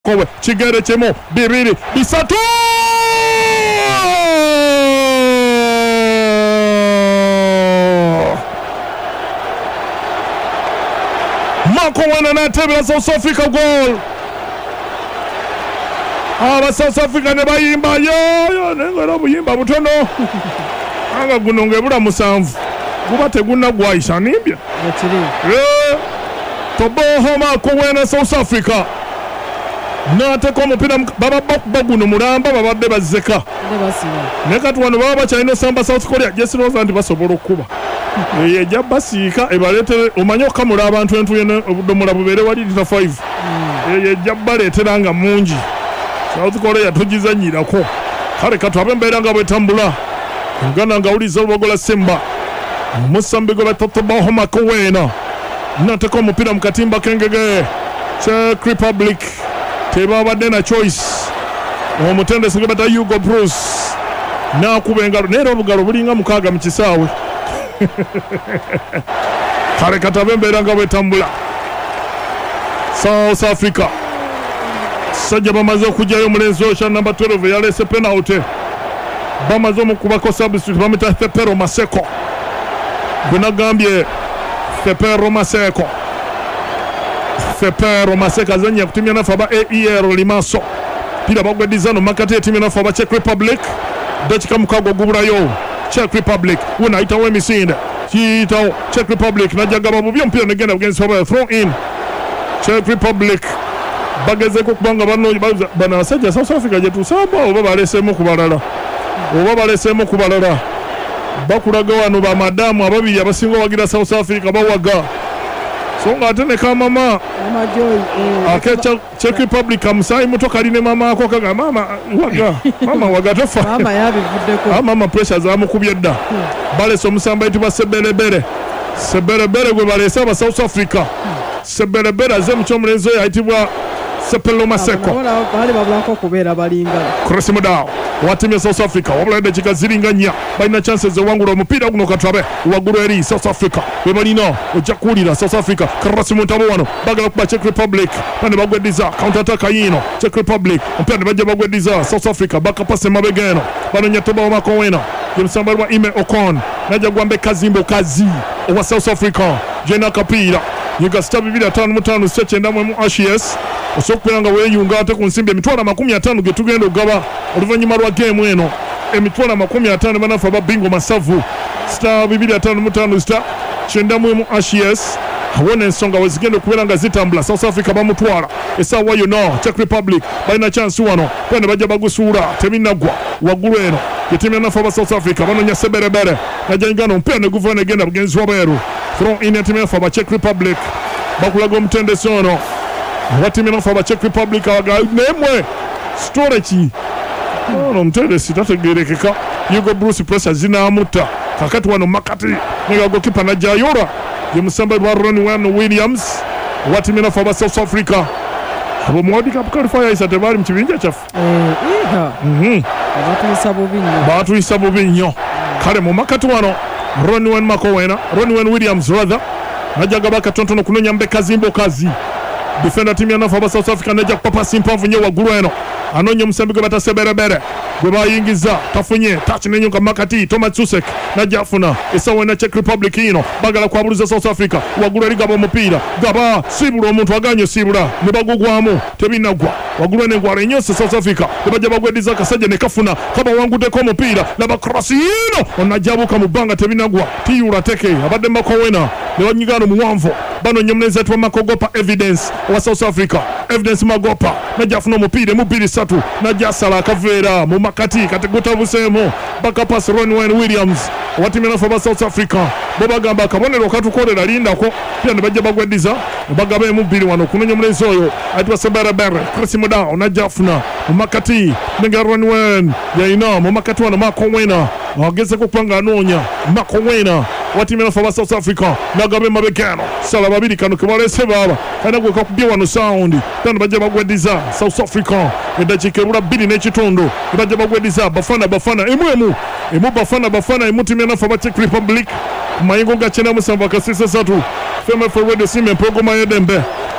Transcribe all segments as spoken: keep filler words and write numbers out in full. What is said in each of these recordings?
makowe kigere chemo bibiri bisatu Makowena natebera South Africa goal. Aba South Africa ne bayimba yo yo nengera buyimba butono. Anga guno ngebula musanvu. Kuba teguna gwaisha nimbya. Ekiri. Eh. Toboho Makowena South Africa. Nate ko mupira baba baguno mulamba babadde bazeka. Ne basiba. Nekatu wano baba China samba South Korea Jesse Rose and basobolo kuba. Ye jabasika ebalete omanyo kamula abantu entuyene obudomola bubere wali lita five. Ye jabbaletera nga mungi. South Korea tugizanyirako. Kale katwabe mbera nga bwetambula. Ngana nga uliza obogola Simba. Musambigo batotobaho Makowena. Nateko mupira mukatimba kengege. Czech Republic. Teba badena choice. Omutende sigabata Hugo Bruce. Na kubengaro nero bugaro bulinga mukaga mukisaawe. Kare katabembera nga bwetambula. South Africa sajja bamaze okujayo mulenzi osha number twelve yalese penalty bamaze omukubako substitute bamita Fepero Maseko gunagambye Fepero Maseko Fepero Maseko azanya kutumia nafa ba A E R Limaso pira bagwedizano makati etimina nafa ba Czech Republic dakika mukago guburayo Czech Republic wona itawo emisinde Chito Czech Republic najagaba bubyo mpira negenda against over throw in Czech Republic bageze ko kubanga bano bana sajja South Africa je tusaba oba balesemo kubalala oba balesemo kubalala bakulaga wano ba madamu ababiri abasinga wagira South Africa bawaga so ngatene kama mama Mama Joy eh akecha Czech Republic amsai motoka line mama ako kaga mama waga mama waga tofa mama yabivuddeko ama mama pressure za mukubyedda bale so musamba itiba sebelebere sebelebere gwe balesa ba South Africa sebelebere azem chomulenzo yaitibwa Sepelo Maseko bali babulako kubeera balinga Crossimo dao watimya South Africa wabulade chika zilinganya baina chances za wangula mupira guno katwabe waguru eri South Africa webalino ojakulira South Africa Crossimo ntabo wano bagala kuba Czech Republic pande bagwediza counter attack yino Czech Republic mpande baje bagwediza South Africa baka passe mabegeno bano nyatoba Makowena yemsambalwa Ime Okon naja gwambe kazimbo kazi owa South Africa jena kapira yiga star bibiri atano mutano seche ndamwe mu Ashes osokupera nga weyunga ate ku nsimbi emitwalo makumi atano ge tugenda ogaba oluvannyuma lwa game eno emitwalo makumi atano banafa ba bingo masavu star bibiri atano mutano star kyenda mu Ashes awone ensonga wezigenda okubeera nga zitambula South Africa bamutwala esaawa yonna Czech Republic balina chance wano pene bajja bagusuula tebinagwa waggulu eno yetimya nafa ba South Africa banonya seberebere najangano mpira ne guva negenda bugenzi wabeeru throw in yetimya nafa ba Czech Republic bakulaga omutendesi ono watimya nafa ba Czech Republic awaga nemwe storage ono omutendesi tategerekeka Hugo Bruce pressure zinamutta kakati wano makati nega gokipa najayora yemusamba wa Ronnie Wayne Williams watimya nafa ba South Africa abo mwadi cup qualifier isa tebali mkibinja chafu eh iha mhm batuyisa bubinyo batuyisa bubinyo kale mu makati wano Ronnie Wayne Makowena Ronnie Wayne Williams rather najaga bakatontono kunonya mbe kazimbo kazi defender team ya nafa ba South Africa naja papa simpanvu nye waguru eno anonye musambiko bataseberebere gwe bayingiza tafunye touch nenyo kamakati Thomas Susek najafuna esawe na Czech Republic ino bagala kwabuluza South Africa waguru liga bo mupira gaba sibula omuntu aganyo sibula ne bagugwamu tebinagwa waguru ne gwara nyose South Africa baje bagwediza kasaje ne kafuna kaba wangude ko mupira laba cross ino onajabuka mubanga tebinagwa tiyura teke abadde Makowena ne wanyigano muwanvo bano nyomneze twa Makogopa evidence wa South Africa evidence Magopa najafuna mupira mupira satu najasala akavera mu makati kateguta busemo baka pass Ronnie Wayne Williams watimena fa South Africa bobagamba kabonero katukolera linda ko pia ne bajja bagwediza bagabe mubiri wano kunonyo mulenzi oyo atwa sebera bere Crossimo dao najafuna mu makati nenga Ronnie Wayne yaina mu makati wano Makowena ageze kupanga anonya Makowena watimena fa South Africa nagabe mabekano sala babiri kano kibalese baba kana gwe kakubye wano sound tano bajja bagwediza South Africa edakike rula bili n'ekitundu bajja bagwediza bafana bafana emwemu emu bafana bafana emutimena fa Czech Republic mayingo gachena musamba kasisa satu fema for radio sime programa yedembe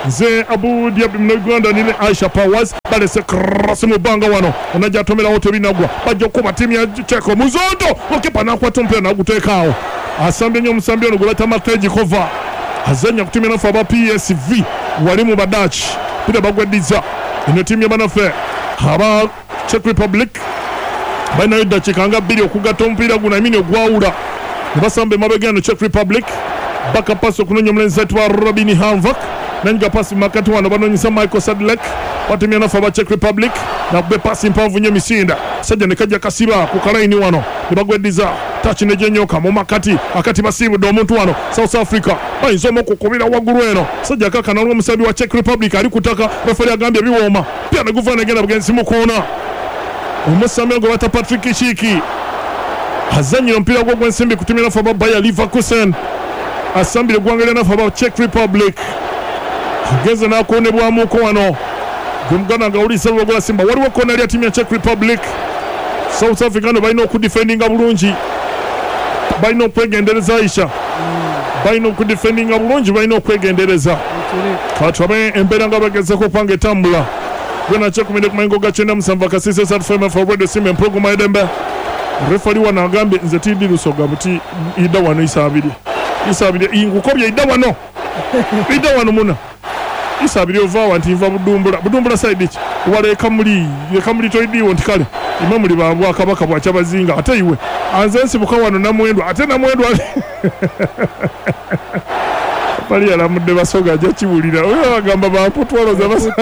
nze Abu Diaby mu Uganda nine Aisha Powers balese cross mu banga wano onajja atomerawo tebinagwa bajja okuba timu ya Cheko muzondo okipa nakwata omupira naguteekaawo asambye nnyo omusambi ono gwe bayita Mateji Kova azanya ku timu yanafe aba P S V wali mu Badachi pira bagweddiza eno timu yabanaffe aba Czech Republic balinayo eddakiika nga bbiri okugatta omupiira guno emini ogwawula ne basamba emabega eno Czech Republic baka pasi okunoonya omulenzi ayitibwa Robin Hanvak nanyiga pasi makati wano banoonyesa Michael Sadlek watimu yanafe aba Czech Republic nakube pasi mpanvu nnyo emisinda sajja ne kajja kasiba ku kalayini wano ne bagweddiza tachi ne gyenyoka mu makati akati basiibudde omuntu wano South Africa bayinza omukukubira waggulu eno sajja kakana olw'omusambi wa Czech Republic ali kutaka referi agambye biwooma pia ne guva negenda bugenzi mu koona omusambi gwe bata Patrick Chiki azanyira omupiira gwo gw'ensimbi ku timu yanafe aba Bayer Leverkusen asambire eggwanga lyanafe aba Czech Republic ageze n'akoonebwamuko wano gwe muganda nga awuliriza Lubogola Simba waliwo koona lya timu ya Czech Republic South Africa no balina okudifendinga bulungi balina okwegendereza Aisha balina okudifendinga bulungi balina okwegendereza katwabe embeera nga bagezeko okupanga etambula gwena kyekumi ku mayingo ga kyenda musanvu akasiise satufema for radio sim empologoma edembe refari wano agambye nze tiddi lusoga buti idda wano isa abiri isa abiri ingukobye idda wano idda wano muna isa abiri ovaawa nti nva budumbula budumbula side ki wala ekamuli ekamuli toidiwo nti kale ima muli babwakabaka bwakyabazinga ate iwe anze nsibuka wano namwendwa ate namwendwa bali yalamudde basoga ajja kiwulira oyo bagamba bamputwaloza basa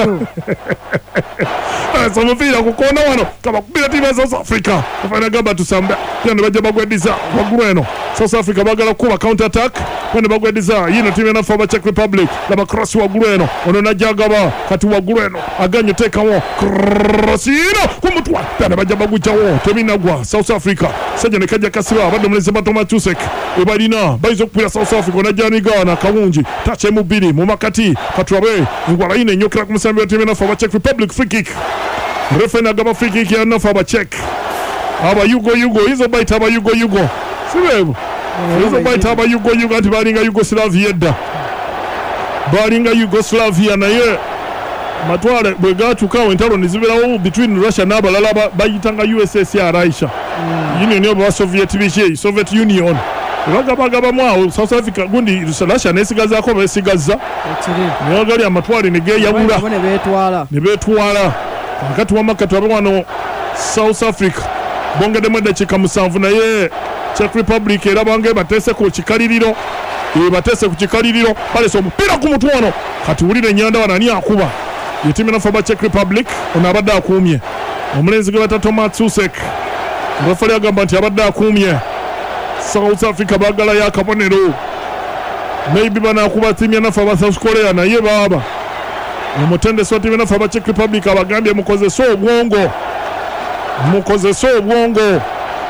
asa omupiira ku koona wano kabakubira tiimu ya South Africa afaana gamba tusamba pia ne bajja bagweddiza waggulu eno South Africa bagala kuba counter attack pia ne bagweddiza yino tiimu yanafe aba Czech Republic laba cross waggulu eno ono najja agaba kati waggulu eno aganya teekawo cross yino kumutwa pia ne bajja bagujjawo tebinagwa South Africa sajja ne kajja kasiba abadde omulezi Batoma Chusek ebalina bayinza okupira South Africa onajja nigaana kawungi tacha emu bbiri mu makati katwabe ngwala yino enyokera ku musambi wa tiimu yanafe aba Czech Republic free kick refe nagaba free kick yanafe aba Czech aba yugo yugo izo bayita aba yugo yugo sibeebo izo bayita aba yugo yugo anti balinga Yugoslavia edda balinga Yugoslavia naye matwale bwe gatukawo entalo nezibeerawo between Russia n'abalala bayitanga U S S R Aisha union oba Soviet biki Soviet Union bagabagabamu awo South Africa gundi Russia nesigazaako besigazza naye gali amatwale ne geeyawula ne beetwala wakati wamakati wabe wano South Africa bongeddemu eddakiika musanvu naye Czech Republic erabanga ebateese ku kikaliriro ebateese ku kikaliriro balese omupiira ku mutwe ono kati wulire ennyanda wano ani akuba ye tiimu yanafe aba Czech Republic ono abadde akuumye omulenzi gwe bata Thomas Susek refali agamba nti abadde akuumye South Africa baagalayo akabonero maybe banaakuba tiimu yanafe aba South Korea naye baaba omutendesi wa tiimu yanafe aba Czech Republic abagambye mukozese obwongo mukozese obwongo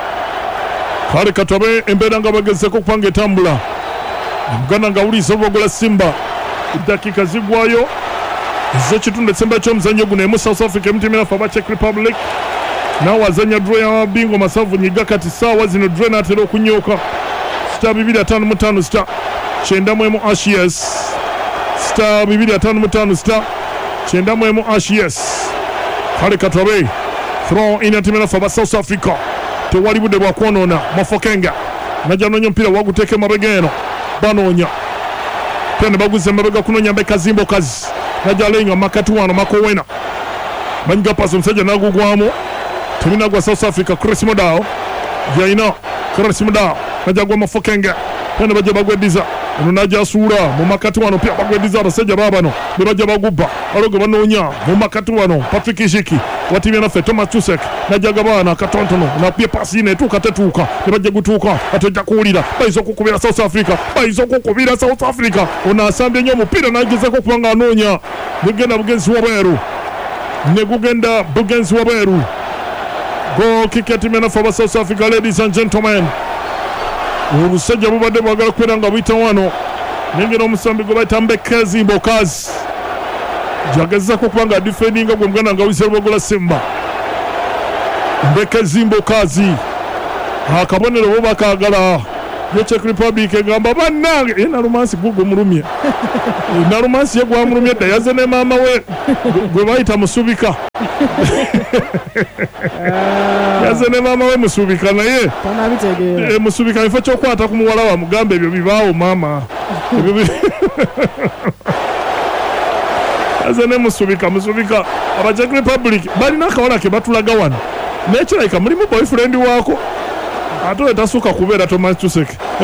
kale katwabe embeera nga bagezeko okupanga etambula omuganda nga awuliriza Lubogola Simba eddakiika zigwayo ez'ekitundu ekisembera ky'omuzannyo guno emu South Africa emu tiimu yanafe aba Czech Republic naawe azanya draw y'amabingo masavu nyiga kati saawa zino draw n'atera okunyooka sita bibiri ataano mu ttaano sita kyenda mu emu ashes sita bibiri ataano mu ttaano sita kyenda mu emu ashes kale katwabe throw in tiimu yanafe aba South Africa tewali budde bwa kwonoona Mafokenga najja noonya omupiira waguteeka emabega eno banoonya pia ne baguza emabega kunoonya mbe kazimbo kazi najja alenga makati wano Makowena banyiga pasi omusajja n'agugwamu tebinagwa South Africa Chris Modao yaina Chris Modao najja agwa Mafokenga pia ne bajja bagweddiza ono najja asuula mu makati wano pia bagweddiza abasajja baabano ne bajja bagubba aloge banoonya mu makati wano Patrick Ishiki wa tiimu yanafe Thomas Chusek najja gabaana akatontono napye pasi neetuuka tetuuka ne bajja gutuuka atojja kuwulira bayinza okukubira South Africa bayinza okukubira South Africa ono asambye nnyo omupiira n'agezako okuba nga anoonya negenda bugenzi wabweru ne gugenda bugenzi wabweru goal kick ya tiimu yanafe aba South Africa ladies and gentlemen obusajja bubadde bwagala kubeera nga buyita wano nengera omusambi gwe bayita Mbekezi Mbokazi jagezako okuba nga defendinga gwe muganda nga awuliriza Lubogola Simba Mbekezi Mbokazi akabonero bo bakaagala yo Czech Republic egamba bannange e Nalumansi gugu mulumye Nalumansi ye gwa mulumye dda yaze ne maama we gwe bayita Musubika yaze ne maama we Musubika naye tanabitegeera e Musubika ifo kyokwata ku muwala wa mugamba ebyo bibaawo maama ebyo yaze ne Musubika Musubika aba Czech Republic balina akawala ke batulaga wano nekirayika mulimu boyfriend waako ate etasuka kubeera Thomas Tusek.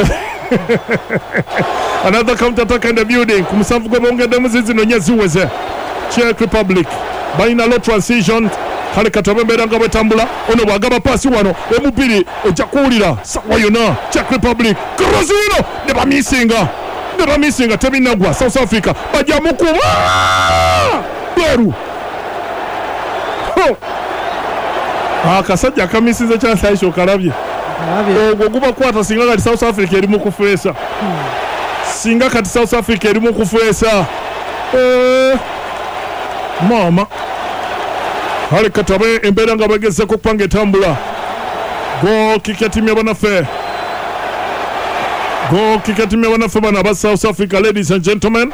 Another counter attack in the building. Kumusanvu gwe bongedde zino nya ziweze. Czech Republic balina low transition kale katabembera nga bwetambula ono bwagaba pasi wano emubiri ojja kuwulira sawa yonna Czech Republic krozino ne bamisinga ne bamisinga tebinagwa South Africa bajja mukuba beru akasajja kamisize kyansaisho kalabye ogwo guba kwata singa kati South Africa eri mu kufeesa singa kati South Africa eri mu kufeesa eh mama hali katabe embeera nga bageze ko kupanga etambula go kikatimu y'abanafe go kikatimu y'abanafe bana ba South Africa. Ladies and gentlemen,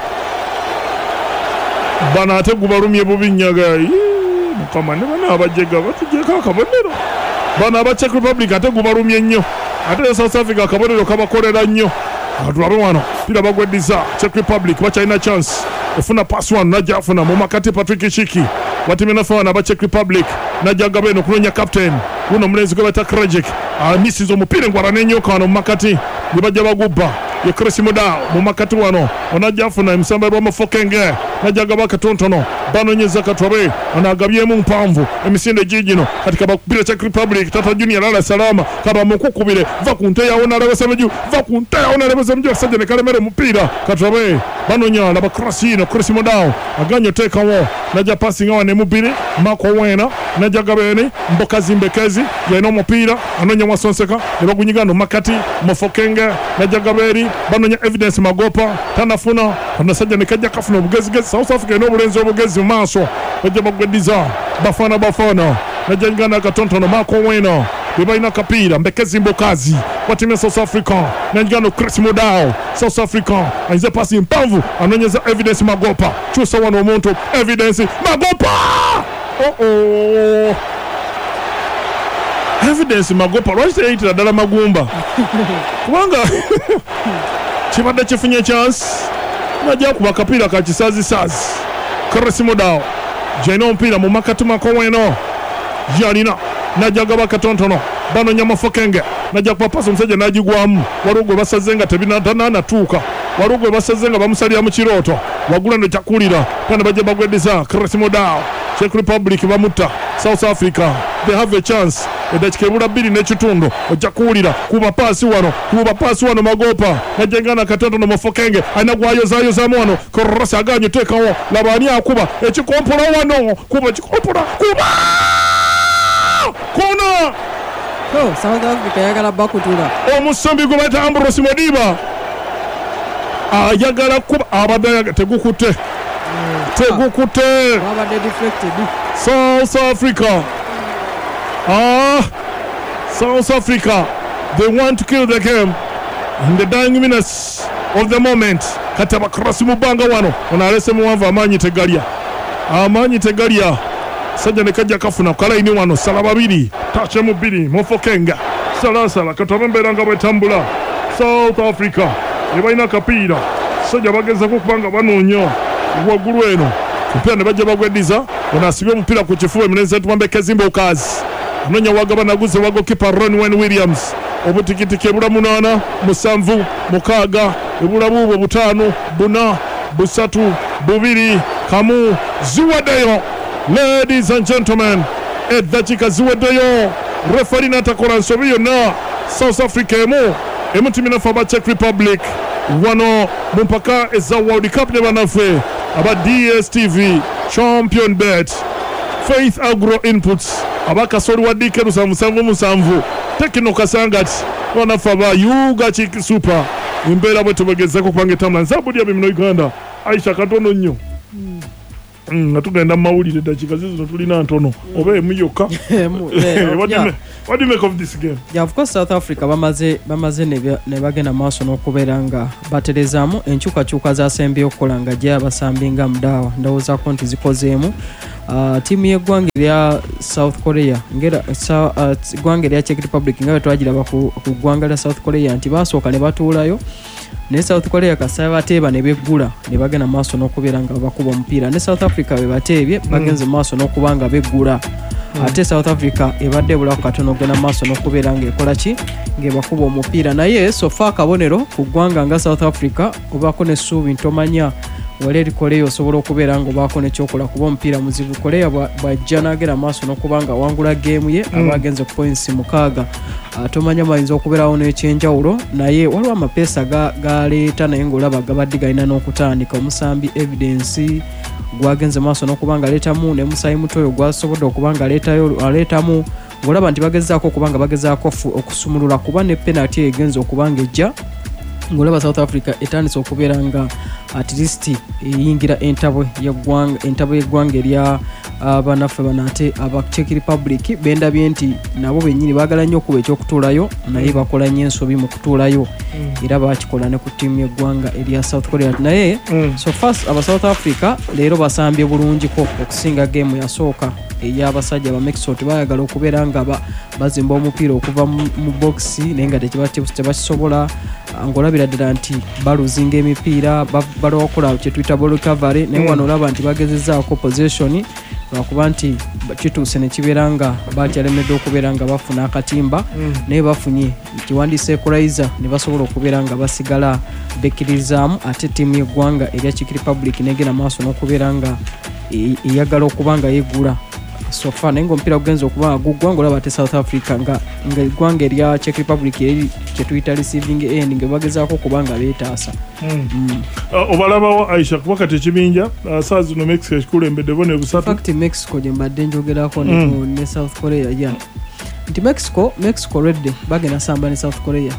bana ate gubalumye bubinyaga mukama ne bana abajega batujeka akabonero bana aba Czech Republic ate gubalumye nnyo ate South Africa akabonero kabakolera nnyo atulabe wano pira bagweddiza Czech Republic bachina chance efuna pass one najja afuna mu makati Patrick Shiki batimena fana aba Czech Republic najja gabeno kunonya captain uno mulenzi gwe bata Krajic amisizo mupira ngwara nenyoka wano mu makati nibajja bagubba ye Chris Muda mu makati wano onajja afuna emisamba bwa Mofokenge najja gaba katontono banonyeza katwabe anagabyemu mpanvu emisinde jijino katika bakubira Czech Republic Tata Junior ala salama kaba mukukubire va kunte yaona lebesemeju va kunte yaona lebesemeju sajene kalemere mupira katwabe banonya laba Krasino Chris Muda aganyo tekawo najja passing awane mubiri Mako Wena najja gabene Mbokazi Mbekezi yaino mupira anonya Wasonseka nebagunyigano makati Mofokenge najja gaberi banonya Evidence Magopa tanafuna anasajja nekajja kafuna obugezigezi South Africa no bulenzi obugezi maaso bajja bagwediza bafana bafana najja ngana katontono Mako Wena bebaina kapira Mbekezi Mbokazi watimia South Africa nanjigano Chris Mudao South Africa anze pasi mpanvu anonyeza Evidence Magopa chusa wano omuntu Evidence Magopa oh oh Evidence Magopa lwaki eyitira ddala magumba kubanga kibadde kifunye chance najja kuba kapira ka kisazi sazi Chris Mudao jaina omupiira mu makati Mako Wena yalina najja gaba katontono banonya Mofokenge najja kuba pasi omusajja najigwamu walugwe basazenga tebinatanana tuuka walugwe basazenga bamusalira mu kirooto wagula ndo kyakulira kandi bajja bagweddiza Chris Mudao Czech Republic bamutta South Africa they have a chance edakika ebula bbiri n'ekitundu ojja kuwulira kuba paasi wano kuba paasi wano Magopa najjengana katontono Mofokenge alina gwayozayozaamu wano Korosi aganye teekawo laba ani akuba ekikompola wano kuba ekikompola kuba kona oh South Africa yagala bakutula omusambi gwe bayita Ambrose Modiba ayagala kuba abadde tegukutte tegukutte abadde deflected South Africa ah South Africa they want to kill the game in the dying minutes of the moment kataba cross mubanga wano onalese muwanvu amanyi tegalya amanyi tegalya sajja nekajja kafuna kalaini wano sala babiri tache mubiri Mofokenga sala sala katabembera nga bwetambula South Africa ebalina kapiira sajja bageza kubanga banoonya waggulu eno mpira ne bajja bagweddiza onasibye omupira ku kifuba eminenzi Mbekezi Mbokazi anonya wagaba naguze wago kipa Ronwen Williams obutikitiki ebula munaana musanvu mukaaga ebula buubwo butaano buna busatu bubiri kamu ziwaddeyo. Ladies and gentlemen, eddakiika ziwaddeyo referee n'atakola nsobi yonna. South Africa emu emutimina aba Czech Republic wano mu mpaka eza World Cup ne banaffe aba D S T V Champion Bet Faith Agro Inputs abakasoli wa D K lusanvu musanvu musanvu Tekino Kasangati banaffe aba Yuga Chiki Super embeera bwe tubagezako kubanga etambula nzabudi ya bimino Uganda Aisha katono nnyo nga tugenda mu mawulire eddakiika zino tulina ntono oba emu yokka What do you make of this game? Yeah, of course South Africa bamaze bamaze ne bagenda maaso n'okubeera nga baterezaamu enkyukakyuka zasembye okukola nga gye abasambi nga mudaawa ndowoozaako nti zikozeemu. Uh, tiimu y'eggwanga erya South Korea ngera eggwanga erya Czech Republic nga bwe twagiraba ku ggwanga lya South Korea nti basooka ne batuulayo ne South Korea kasaba bateeba ne beggula ne bagenda maaso n'okubeera nga bakuba omupiira ne South Africa bwe bateebye bagenze maaso n'okuba nga beggula. Mm. Ate South Africa ebadde bulako katono gena maaso n'okubeera ng'ekola ki ng'ebakuba omupiira naye sofa akabonero ku ggwanga nga South Africa obaako n'essuubi ntomanya wali eri Korea osobola okubeera ng'obaako n'ekyokola kuba omupiira muzibu. Korea bw'ajja n'agenda maaso n'okuba nga wangula geemu ye mm. aba agenze ku points mukaaga. Uh, tomanya bayinza okubeerawo n'ekyenjawulo naye waliwo amapeesa galeeta naye ng'olaba gabadde galina n'okutandika omusambi evidence gwagenze maaso n'okuba nga aleetamu ne musayi mutoyo gwasobodde okuba nga aleetamu ng'olaba nti bagezaako okuba nga bagezaako okusumulula kuba ne penalty egenza okuba nga ejja ng'olaba South Africa etandise okubeera nga at least eyingira entabwe y'eggwanga entabwe y'eggwanga erya abanaffe bano ate aba Czech Republic bendabye nti nabo bennyini baagala nnyo okuba ekyokutuulayo naye bakola nnyo ensobi mu kutuulayo mm. era bakikola ne ku ttiimu y'eggwanga erya South Korea naye mm. so first aba South Africa leero basambye bulungiko okusinga geemu yasooka ey'abasajja ba Mexico tebayagala okubeera nga bazimba omupiira okuva mu boxi naye nga tebakisobola ng'olabira ddala nti baluzinga emipiira balowa okukola kye tuyita ball recovery naye wano olaba nti bagezezzaako possession lwakuba nti kituuse ne kibeera nga bakyalemedde okubeera nga bafuna akatimba naye bafunye kiwandiise equalizer ne basobola okubeera nga basigala bekkirizaamu ate ttiimu y'eggwanga erya Czech Republic negenda maaso n'okubeera nga eyagala okuba nga yeggula sofa naye ng'omupiira gugenza okuba nga guggwa ng'olaba ate South Africa nga eggwanga erya Czech Republic eri kye tuyita receiving end nga bagezaako okuba nga beetaasa. Obalabawo Aisha kuba kati ekibinja saa zino Mexico ekikulembedde bo ne busatu. Fact Mexico gye mbadde njogerako ne South Korea ya nti Mexico Mexico redde bagenda samba ne South Korea.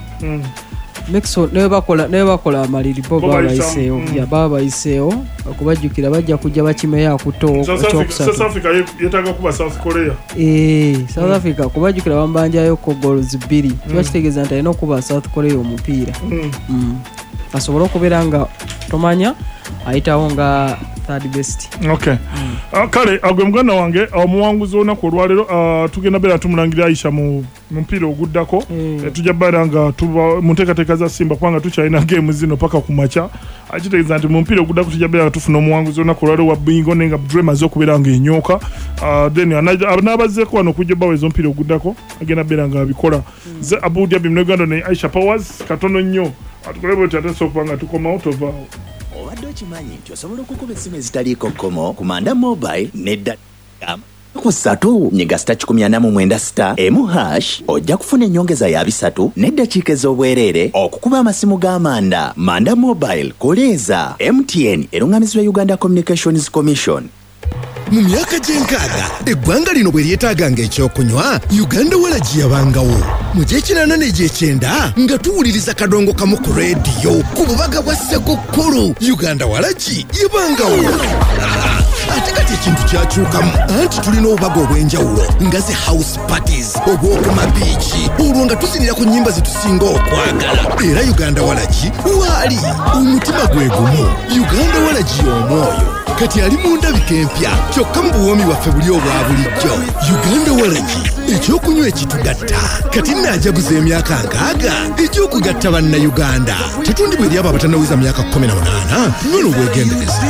Mexico newe bakola newe bakola amaliripo baba bayiseewo mm. ya baba bayiseewo okubajjukira bajja kujja bakimeya akuto ekyokusatu South Africa yetaga kuba South Korea eh South mm. Africa kubajjukira bambanjayo ko goals bbiri mm. kibakitegeeza nti alina okuba South Korea omupiira mm. mm. asobola okubeera nga tomanya ayitawo nga third best. Okay. Mm. Uh, kale agwe muganda wange omuwanguzi olunaku olwaleero uh, tugenda beera tumulangira Aisha mu mupiira oguddako mm. e, tujja beera nga tuba mu nteekateeka za Simba kubanga tukyalina geemu zino paka ku makya akitegeeza nti mu mupiira oguddako tujja beera nga tufuna omuwanguzi olunaku olwaleero wa bingo nenga Dream aze okubeera nga enyooka uh, then anaabazeeko wano okujja baweza omupiira oguddako agenda beera nga abikola mm. ze Abu Dhabi mu Uganda ne Aisha Powers katono nnyo atukolebe oti ate sokuba nga tukoma out of awo. Obadde okimanyi nti osobola okukuba essimu ezitaliiko kkomo ku Manda Mobile nedda ku ssatu nyiga sita kikumi ana mu mwenda sita emu hash ojja kufuna ennyongeza ya bisatu n'eddakiika ez'obwereere okukuba amasimu g'Amanda. Manda Mobile koleeza M T N eruŋŋamizibwa Uganda Communications Commission. Mu myaka gy'enkaaga eggwanga lino bwe lyetaaganga ekyokunywa Uganda Walagi yabangawo mu gy'ekinaana n'egy'ekyenda nga tuwuliriza kadongo kamu ku leediyo ku bubaga bwa Ssekukkulu Uganda Walagi yabangawo ate kati ekintu kyakyukamu anti tulina obubaga obw'enjawulo nga ze house parties obw'okuma biiki olwo nga tuzinira ku nnyimba zetusinga okwagala era Uganda Walagi waali omutima gwe gumu Uganda Walagi omwoyo kati ali mu ndabika empya kyokka mu buwoomi bwaffe buli obwa bulijjo. Uganda Walagi ekyokunywa ekitugatta kati nnaajaguza emyaka nkaaga ekyokugatta bannayuganda tetundibwa eri abo abatannawiza myaka kkumi na munaana nyono obwegendereza.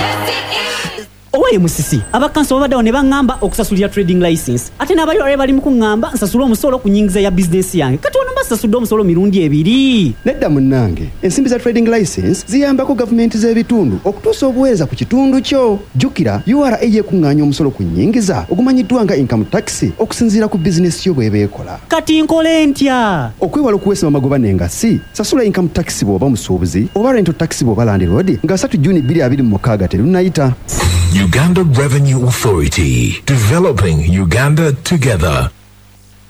Owaye musisi abakanso babaddewo ne baŋŋamba okusasulira trading license ate n'abayo abe bali mu kuŋŋamba nsasula omusolo ku nnyingiza ya bizinesi yange kati ono mbasasudde omusolo mirundi ebiri. Nedda munnange ensimbi za trading license ziyambako gavumenti z'ebitundu okutuusa obuweereza ku kitundu kyo. Jjukira U R A yeekuŋŋaanya omusolo ku nnyingiza ogumanyiddwa nga income tax okusinziira ku bizinesi yo bw'eba ekola. Kati nkole ntya? Okwewala okuweesa amagoba n'engassi sasula income tax bw'oba musuubuzi oba rental tax bw'oba landlord nga satu Juni bbiri abiri mu mukaaga terunnayita. Uganda Revenue Authority, developing Uganda together.